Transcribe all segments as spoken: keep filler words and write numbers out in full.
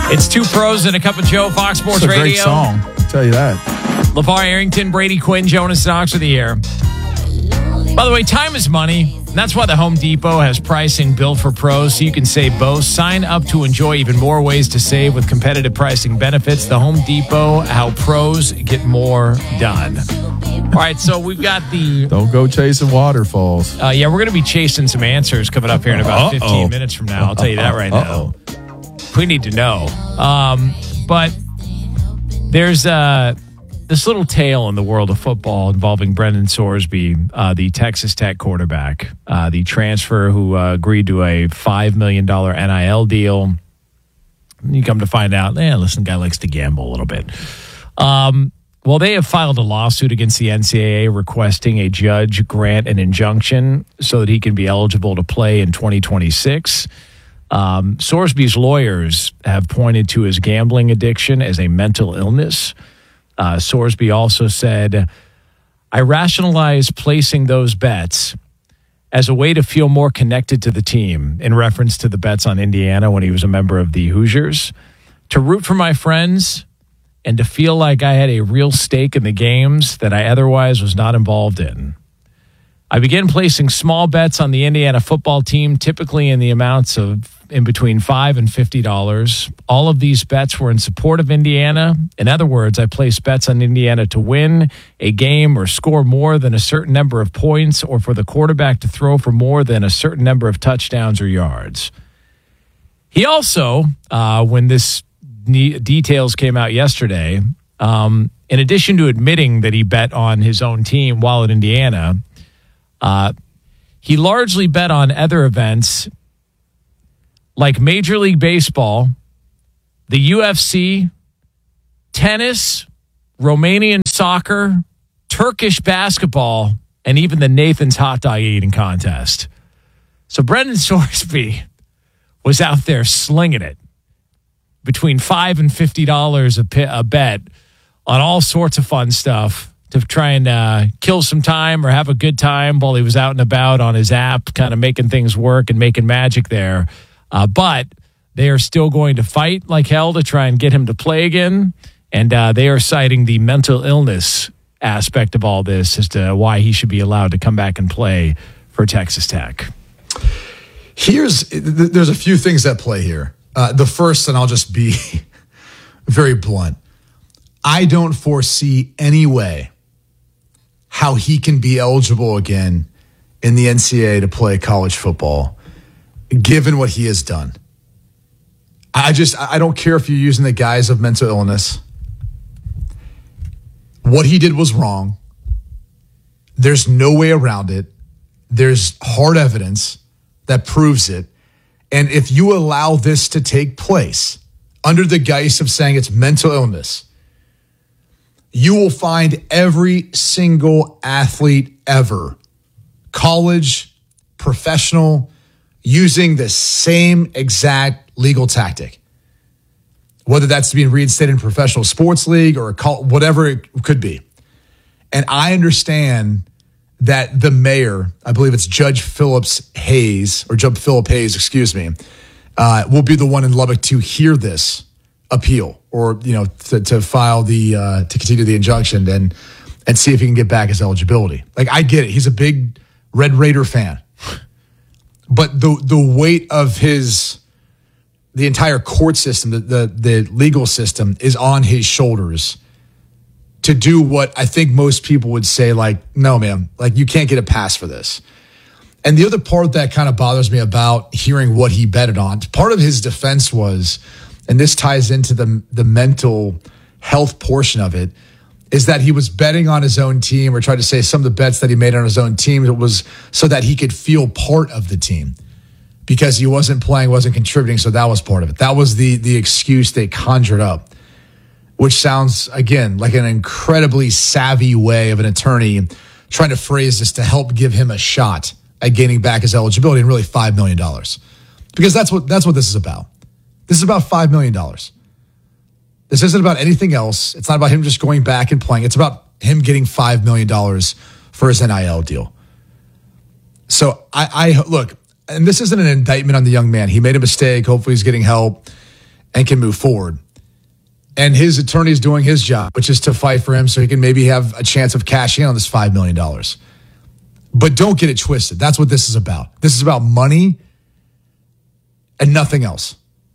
It's Two Pros and a Cup of Joe, Fox Sports It's a Radio. great song, I'll tell you that. LeVar Arrington, Brady Quinn, Jonas Knox with the air. By the way, time is money. And that's why the Home Depot has pricing built for pros so you can save both. Sign up to enjoy even more ways to save with competitive pricing benefits. The Home Depot, how pros get more done. All right, so we've got the... Don't go chasing waterfalls. Uh, yeah, we're going to be chasing some answers coming up here in about Uh-oh. fifteen minutes from now. I'll tell you that right Uh-oh. now. We need to know. Um, but there's uh, this little tale in the world of football involving Brendan Sorsby, uh, the Texas Tech quarterback, uh, the transfer who uh, agreed to a five million dollars N I L deal. You come to find out, eh, listen, guy likes to gamble a little bit. Um, well, they have filed a lawsuit against the N C double A requesting a judge grant an injunction so that he can be eligible to play in twenty twenty-six. Um, Sorsby's lawyers have pointed to his gambling addiction as a mental illness. Uh, Sorsby also said, I rationalized placing those bets as a way to feel more connected to the team, in reference to the bets on Indiana when he was a member of the Hoosiers, to root for my friends, and to feel like I had a real stake in the games that I otherwise was not involved in. I began placing small bets on the Indiana football team, typically in the amounts of in between five and fifty dollars. All of these bets were in support of Indiana. In other words, I placed bets on Indiana to win a game or score more than a certain number of points, or for the quarterback to throw for more than a certain number of touchdowns or yards. He also, uh, when this ne- details came out yesterday, um, in addition to admitting that he bet on his own team while at Indiana, uh, he largely bet on other events like Major League Baseball, the U F C, tennis, Romanian soccer, Turkish basketball, and even the Nathan's hot dog eating contest. So Brendan Sorsby was out there slinging it between five and fifty dollars a, pit, a bet on all sorts of fun stuff to try and uh, kill some time or have a good time while he was out and about on his app, kind of making things work and making magic there. Uh, but they are still going to fight like hell to try and get him to play again. And uh, they are citing the mental illness aspect of all this as to why he should be allowed to come back and play for Texas Tech. Here's, there's a few things that play here. Uh, the first, and I'll just be very blunt, I don't foresee any way how he can be eligible again in the N C double A to play college football, given what he has done. I just, I don't care if you're using the guise of mental illness. What he did was wrong. There's no way around it. There's hard evidence that proves it. And if you allow this to take place under the guise of saying it's mental illness, you will find every single athlete ever, college, professional, using the same exact legal tactic, whether that's being reinstated in a professional sports league or a call, whatever it could be. And I understand that the mayor, I believe it's Judge Phillips Hayes, or Judge Philip Hayes, excuse me, uh, will be the one in Lubbock to hear this appeal, or you know, to, to file the uh, to continue the injunction and and see if he can get back his eligibility. Like, I get it, he's a big Red Raider fan. But the the weight of his, the entire court system, the, the the legal system is on his shoulders to do what I think most people would say, like, no, man, like you can't get a pass for this. And the other part that kind of bothers me about hearing what he betted on, part of his defense was, and this ties into the the mental health portion of it, is that he was betting on his own team, or tried to say some of the bets that he made on his own team, it was so that he could feel part of the team because he wasn't playing, wasn't contributing. So that was part of it. That was the the excuse they conjured up, which sounds, again, like an incredibly savvy way of an attorney trying to phrase this to help give him a shot at gaining back his eligibility, and really five million dollars. Because that's what that's what this is about. This is about five million dollars. This isn't about anything else. It's not about him just going back and playing. It's about him getting five million dollars for his N I L deal. So I, I look, and this isn't an indictment on the young man. He made a mistake. Hopefully he's getting help. and can move forward. And his attorney is doing his job, which is to fight for him so he can maybe have a chance of cashing in on this five million dollars. But don't get it twisted. That's what this is about. This is about money and nothing else.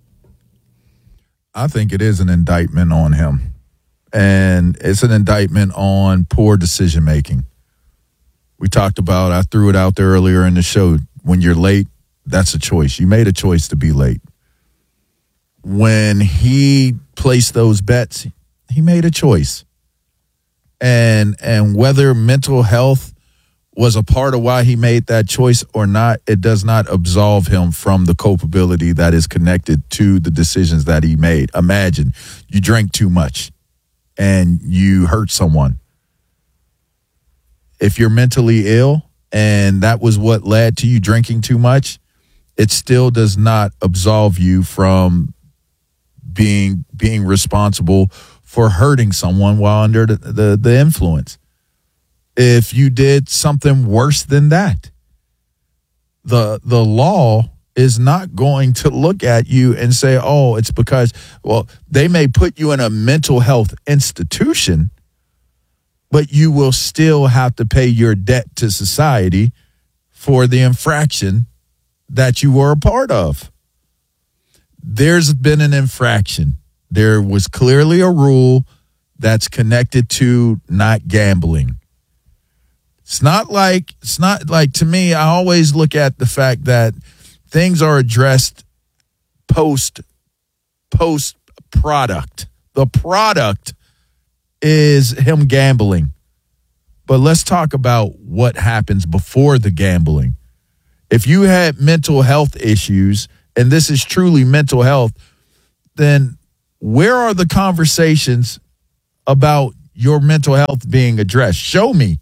I think it is an indictment on him. And it's an indictment on poor decision making. We talked about, I threw it out there earlier in the show, when you're late, that's a choice. You made a choice to be late. When he placed those bets, he made a choice. And and whether mental health was a part of why he made that choice or not, it does not absolve him from the culpability that is connected to the decisions that he made. Imagine you drank too much and you hurt someone. If you're mentally ill and that was what led to you drinking too much, it still does not absolve you from being being responsible for hurting someone while under the, the, the influence. If you did something worse than that, the the law is not going to look at you and say, oh, it's because, well, they may put you in a mental health institution, but you will still have to pay your debt to society for the infraction that you were a part of. There's been an infraction. There was clearly a rule that's connected to not gambling. It's not like, it's not like, to me, I always look at the fact that things are addressed post, post product. The product is him gambling. But let's talk about what happens before the gambling. If you had mental health issues, and this is truly mental health, then where are the conversations about your mental health being addressed? Show me.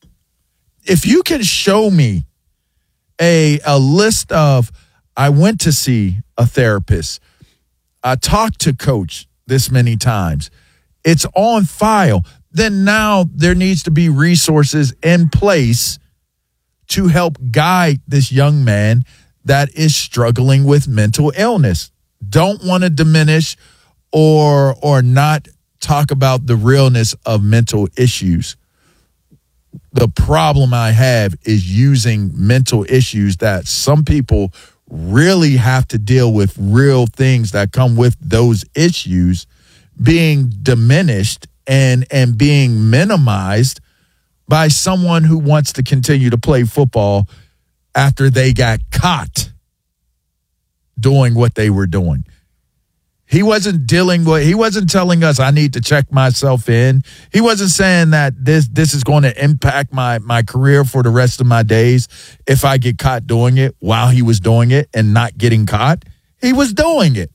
If you can show me a a list of, I went to see a therapist, I talked to coach this many times, it's on file, then now there needs to be resources in place to help guide this young man that is struggling with mental illness. Don't want to diminish or or not talk about the realness of mental issues. The problem I have is using mental issues that some people really have to deal with, real things that come with those issues, being diminished and and being minimized by someone who wants to continue to play football after they got caught doing what they were doing. He wasn't dealing with, he wasn't telling us I need to check myself in. He wasn't saying that this this is going to impact my, my career for the rest of my days if I get caught doing it while he was doing it and not getting caught. He was doing it.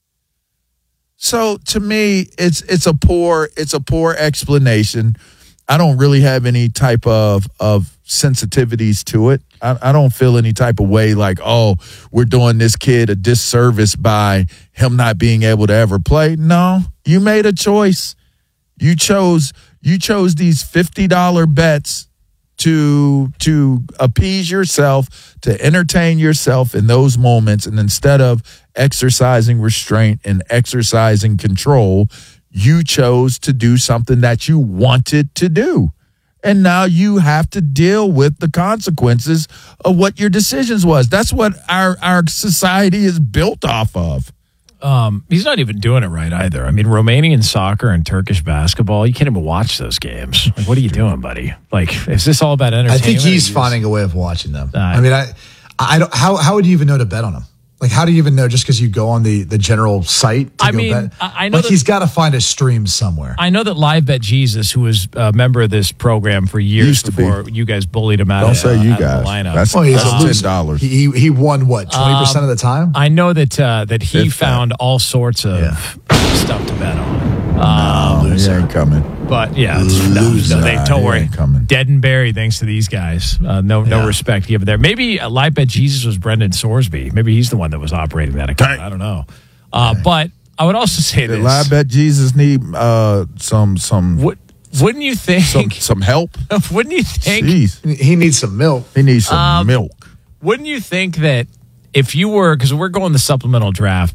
So to me, it's it's a poor, it's a poor explanation. I don't really have any type of, of sensitivities to it. I, I don't feel any type of way like, oh, we're doing this kid a disservice by him not being able to ever play. No, you made a choice. You chose you chose these fifty dollars bets to to appease yourself, to entertain yourself in those moments. And instead of exercising restraint and exercising control, you chose to do something that you wanted to do. And now you have to deal with the consequences of what your decisions was. That's what our, our society is built off of. Um, he's not even doing it right either. I mean, Romanian soccer and Turkish basketball, you can't even watch those games. Like, what are you doing, buddy? Like, is this all about entertainment? I think he's finding a way of watching them. Uh, I mean, I, I don't. How how would you even know to bet on them? Like, how do you even know just because you go on the, the general site to I go mean, bet? I know like, that, he's got to find a stream somewhere. I know that Live Bet Jesus, who was a member of this program for years Used to before be. you guys bullied him out Don't of, say uh, you out guys. of the lineup. That's, well, he's that's a ten loser. dollars. He, he won, what, twenty percent um, of the time? I know that uh, that he If found that. all sorts of Yeah. stuff to bet on. Um, No, he ain't coming. But yeah, it's- no, Loser. no, they, don't He worry. ain't coming. Dead and buried thanks to these guys. Uh, no no Yeah. respect given there. Maybe uh, Live Bet Jesus was Brendan Sorsby. Maybe he's the one that was operating that account. I don't know. Uh, but I would also say Did this. Live Bet Jesus need uh, some some Would, wouldn't you think? some some help? wouldn't you think? Jeez, He needs some milk. he needs some Um, milk. Wouldn't you think that if you were, because we're going the supplemental draft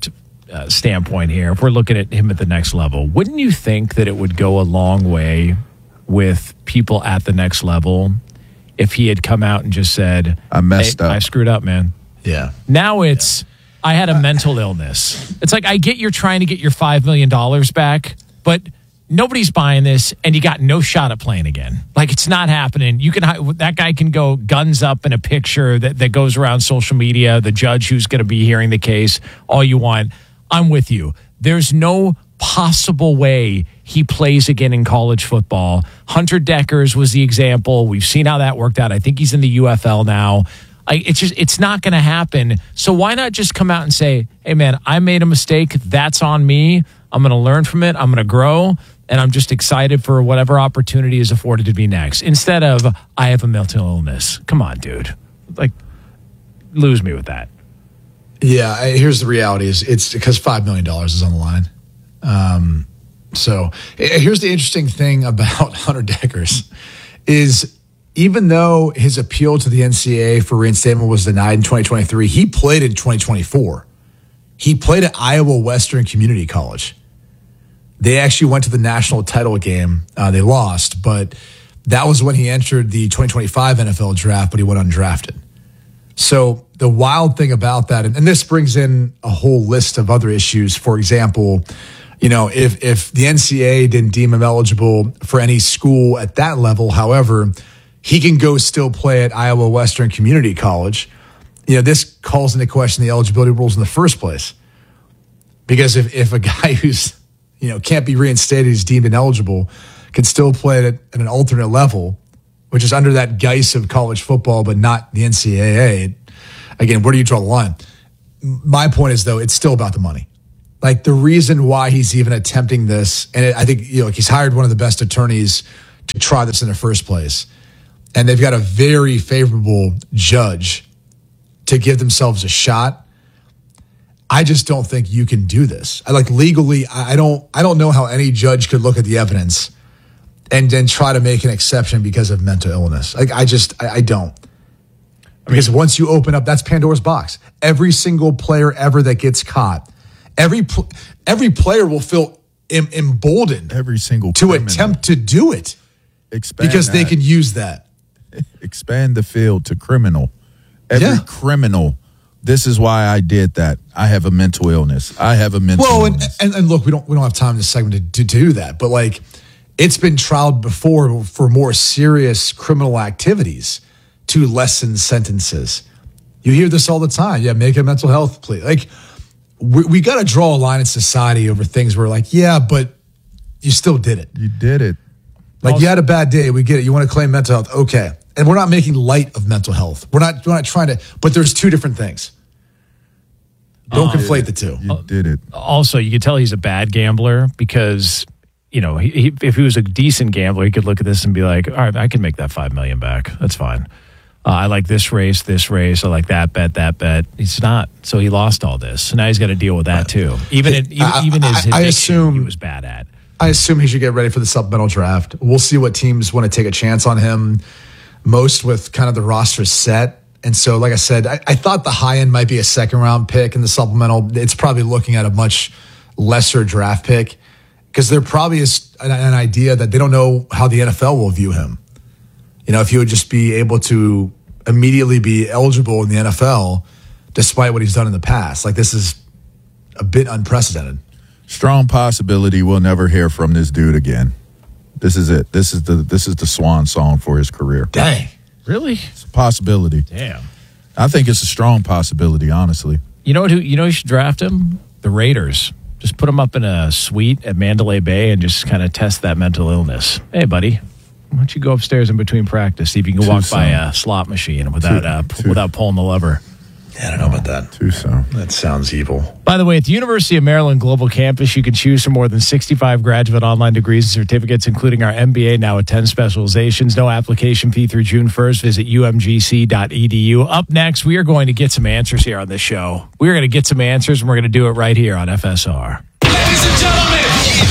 uh, standpoint here, if we're looking at him at the next level, wouldn't you think that it would go a long way with people at the next level if he had come out and just said, I messed hey, up. I screwed up, man. Yeah. Now it's, yeah. I had a mental illness. It's like, I get you're trying to get your five million dollars back, but nobody's buying this, and you got no shot at playing again. Like, it's not happening. You can that guy can go guns up in a picture that, that goes around social media, the judge who's going to be hearing the case, all you want. I'm with you. There's no possible way he plays again in college football. Hunter Deckers was the example. We've seen how that worked out. I think he's in the U F L now. I, it's just it's not going to happen. So why not just come out and say, hey, man, I made a mistake. That's on me. I'm going to learn from it. I'm going to grow. And I'm just excited for whatever opportunity is afforded to be next. Instead of, I have a mental illness. Come on, dude. Like, lose me with that. Yeah, I, here's the reality: is it's because five million dollars is on the line. Um, so here's the interesting thing about Hunter Deckers is even though his appeal to the N C double A for reinstatement was denied in twenty twenty-three, he played in twenty twenty-four. He played at Iowa Western Community College. They actually went to the national title game. Uh, they lost, but that was when he entered the twenty twenty-five N F L draft, but he went undrafted. So the wild thing about that, and, and this brings in a whole list of other issues. For example, you know, if if the N C double A didn't deem him eligible for any school at that level, however, he can go still play at Iowa Western Community College. You know, this calls into question the eligibility rules in the first place. Because if, if a guy who's, you know, can't be reinstated, is deemed ineligible, can still play at, at an alternate level, which is under that guise of college football, but not the N C double A. Again, where do you draw the line? My point is, though, it's still about the money. Like, the reason why he's even attempting this, and it, I think, you know, he's hired one of the best attorneys to try this in the first place, and they've got a very favorable judge to give themselves a shot. I just don't think you can do this. I like legally, I don't I don't know how any judge could look at the evidence and then try to make an exception because of mental illness. Like, I just, I, I don't. Because once you open up, that's Pandora's box. Every single player ever that gets caught, every every player will feel em, emboldened every single to criminal. attempt to do it. Expand because that. they can use that. Expand the field to criminal. Every Yeah. criminal. This is why I did that. I have a mental illness. I have a mental Well, and, illness. and, and look, we don't we don't have time in this segment to, to do that, but like, it's been trialed before for more serious criminal activities to lessen sentences. You hear this all the time. Yeah, make a mental health plea. Like, we, we got to draw a line in society over things where, like, yeah, but you still did it. You did it. Like, Also, you had a bad day. We get it. You want to claim mental health. Okay. And we're not making light of mental health. We're not, we're not trying to, but there's two different things. Don't Um, conflate the two. You did it. Also, you could tell he's a bad gambler because, you know, he, he, if he was a decent gambler, he could look at this and be like, all right, I can make that five million back. That's fine. Uh, I like this race, this race. I like that bet, that bet. He's not. So he lost all this. So now he's got to deal with that too. Even it, even, I- even his I- I addiction, assume- he was bad at. I assume he should get ready for the supplemental draft. We'll see what teams want to take a chance on him, most with kind of the roster set. And so, like I said, I, I thought the high end might be a second round pick in the supplemental. It's probably looking at a much lesser draft pick because there probably is an, an idea that they don't know how the N F L will view him. You know, if he would just be able to immediately be eligible in the N F L despite what he's done in the past. Like, this is a bit unprecedented. Strong possibility we'll never hear from this dude again. This is it. This is the this is the swan song for his career. Dang. Really? It's a possibility. Damn. I think it's a strong possibility, honestly. You know what? Who, you know who should draft him? The Raiders. Just put him up in a suite at Mandalay Bay and just kind of test that mental illness. Hey, buddy, why don't you go upstairs in between practice, see if you can Too walk soon. by a slot machine without Too- uh, too- without pulling the lever. Yeah, I don't know about that. Too soon. That sounds evil. By the way, at the University of Maryland Global Campus, you can choose from more than sixty-five graduate online degrees and certificates, including our M B A, now with ten specializations. No application fee through June first. Visit U M G C dot E D U. Up next, we are going to get some answers here on this show. We are going to get some answers, and we're going to do it right here on F S R. Ladies and gentlemen,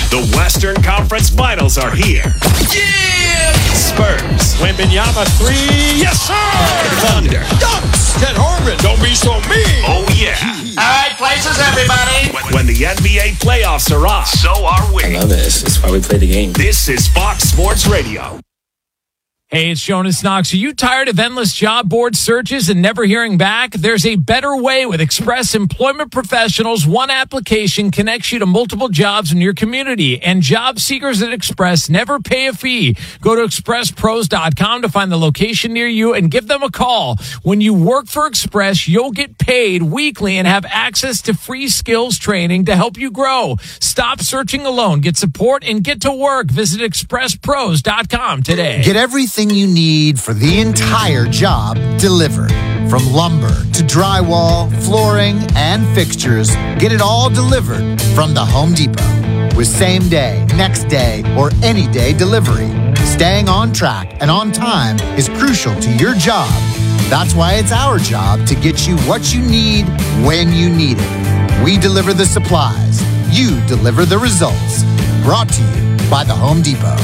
The Western Conference Finals are here. Yeah! Spurs. Wembanyama three. Yes, sir! Thunder. Dunks. Ted Harmon. Don't be so mean. Oh, yeah. All right, places, everybody. When, when the N B A playoffs are on, so are we. I love this. That's why we play the game. This is Fox Sports Radio. Hey, it's Jonas Knox. Are you tired of endless job board searches and never hearing back? There's a better way with Express Employment Professionals. One application connects you to multiple jobs in your community, and job seekers at Express never pay a fee. Go to express pros dot com to find the location near you and give them a call. When you work for Express, you'll get paid weekly and have access to free skills training to help you grow. Stop searching alone. Get support and get to work. Visit express pros dot com today. Get everything you need for the entire job delivered. From lumber to drywall, flooring, and fixtures, get it all delivered from the Home Depot. With same day, next day, or any day delivery, staying on track and on time is crucial to your job. That's why it's our job to get you what you need when you need it. We deliver the supplies. You deliver the results. Brought to you by the Home Depot.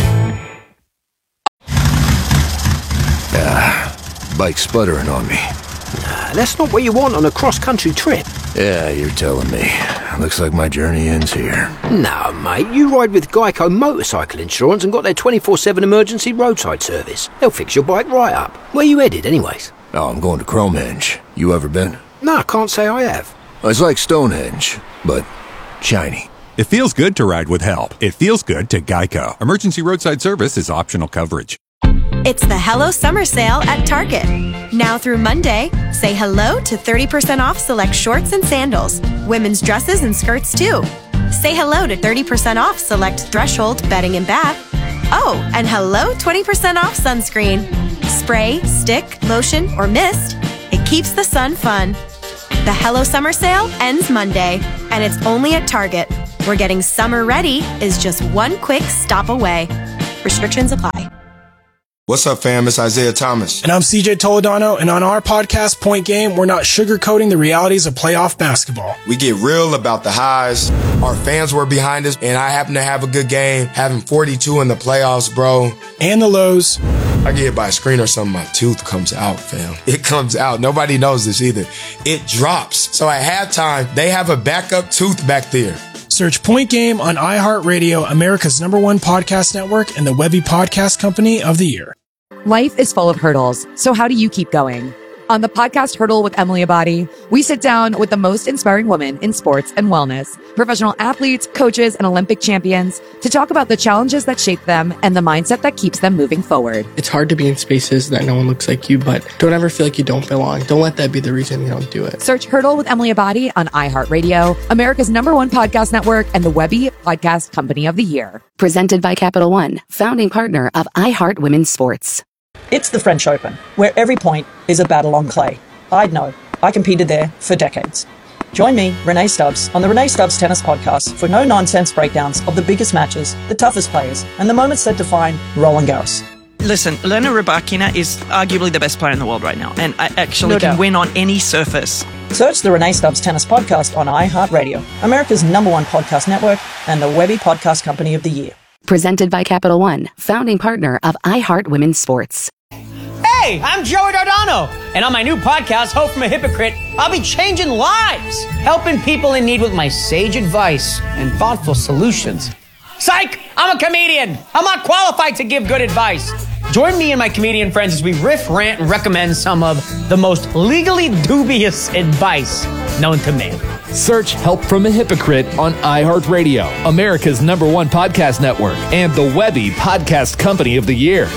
Ah, bike's sputtering on me. Nah, that's not what you want on a cross-country trip. Yeah, you're telling me. Looks like my journey ends here. No, mate, you ride with Geico Motorcycle Insurance and got their twenty-four seven emergency roadside service. They'll fix your bike right up. Where you headed, anyways? Oh, I'm going to Cromehenge. You ever been? No, I can't say I have. It's like Stonehenge, but shiny. It feels good to ride with help. It feels good to Geico. Emergency roadside service is optional coverage. It's the Hello Summer Sale at Target. Now through Monday, say hello to thirty percent off select shorts and sandals, women's dresses and skirts too. Say hello to thirty percent off select Threshold bedding and bath. Oh, and hello twenty percent off sunscreen. Spray, stick, lotion, or mist. It keeps the sun fun. The Hello Summer Sale ends Monday, and it's only at Target, where getting summer ready is just one quick stop away. Restrictions apply. What's up, fam? It's Isaiah Thomas. And I'm C J Toledano, and on our podcast, Point Game, we're not sugarcoating the realities of playoff basketball. We get real about the highs. Our fans were behind us, and I happen to have a good game, having forty-two in the playoffs, bro. And the lows. I get hit by a screen or something, my tooth comes out, fam. It comes out. Nobody knows this either. It drops. So at halftime, they have a backup tooth back there. Search Point Game on iHeartRadio, America's number one podcast network, and the Webby Podcast Company of the Year. Life is full of hurdles, so how do you keep going? On the podcast Hurdle with Emily Abadi, we sit down with the most inspiring women in sports and wellness, professional athletes, coaches, and Olympic champions to talk about the challenges that shape them and the mindset that keeps them moving forward. It's hard to be in spaces that no one looks like you, but don't ever feel like you don't belong. Don't let that be the reason you don't do it. Search Hurdle with Emily Abadi on iHeartRadio, America's number one podcast network, and the Webby Podcast Company of the Year. Presented by Capital One, founding partner of iHeart Women's Sports. It's the French Open, where every point is a battle on clay. I'd know. I competed there for decades. Join me, Renee Stubbs, on the Renee Stubbs Tennis Podcast for no-nonsense breakdowns of the biggest matches, the toughest players, and the moments that define Roland Garros. Listen, Elena Rybakina is arguably the best player in the world right now, and I actually No can doubt. win on any surface. Search the Renee Stubbs Tennis Podcast on iHeartRadio, America's number one podcast network, and the Webby Podcast Company of the Year. Presented by Capital One, founding partner of iHeart Women's Sports. Hey, I'm Joey Dardano, and on my new podcast, Hope from a Hypocrite, I'll be changing lives, helping people in need with my sage advice and thoughtful solutions. Psych! I'm a comedian. I'm not qualified to give good advice. Join me and my comedian friends as we riff, rant, and recommend some of the most legally dubious advice known to man. Search Help from a Hypocrite on iHeartRadio, America's number one podcast network, and the Webby Podcast Company of the Year.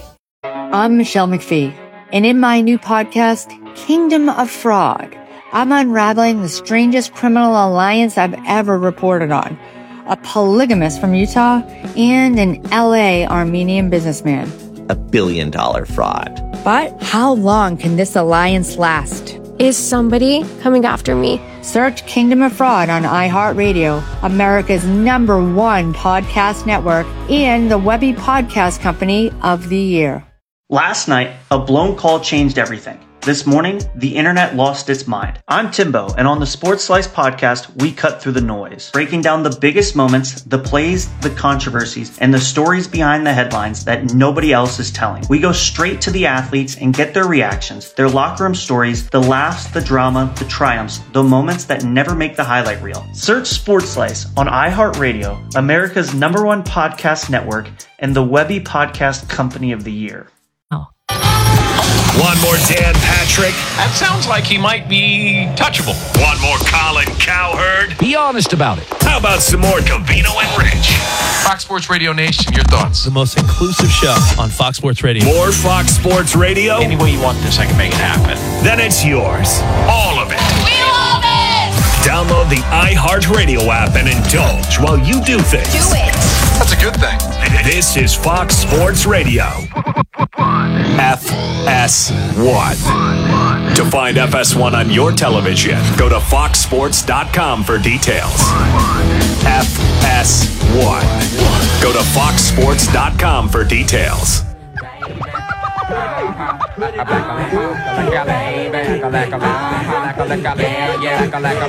I'm Michelle McPhee, and in my new podcast, Kingdom of Fraud, I'm unraveling the strangest criminal alliance I've ever reported on. A polygamist from Utah and an L A Armenian businessman. A billion dollar fraud. But how long can this alliance last? Is somebody coming after me? Search Kingdom of Fraud on iHeartRadio, America's number one podcast network, and the Webby Podcast Company of the Year. Last night, a blown call changed everything. This morning, the internet lost its mind. I'm Timbo, and on the Sports Slice podcast, we cut through the noise, breaking down the biggest moments, the plays, the controversies, and the stories behind the headlines that nobody else is telling. We go straight to the athletes and get their reactions, their locker room stories, the laughs, the drama, the triumphs, the moments that never make the highlight reel. Search Sports Slice on iHeartRadio, America's number one podcast network, and the Webby Podcast Company of the Year. One more Dan Patrick. That sounds like he might be touchable. One more Colin Cowherd. Be honest about it. How about some more Covino and Rich? Fox Sports Radio Nation, your thoughts? The most inclusive show on Fox Sports Radio. More Fox Sports Radio? Any way you want this, I can make it happen. Then it's yours. All of it. We love it! Download the iHeartRadio app and indulge while you do things. Do it. That's a good thing. This is Fox Sports Radio. F S one. To find F S one on your television, go to fox sports dot com for details. F S one. Go to fox sports dot com for details.